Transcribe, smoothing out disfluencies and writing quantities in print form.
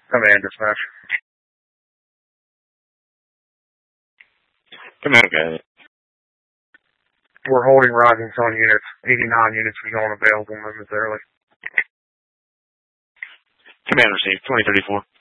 Command dispatch. Command, got it. We're holding rising sun units. 89 units become available momentarily. Command received, 2034.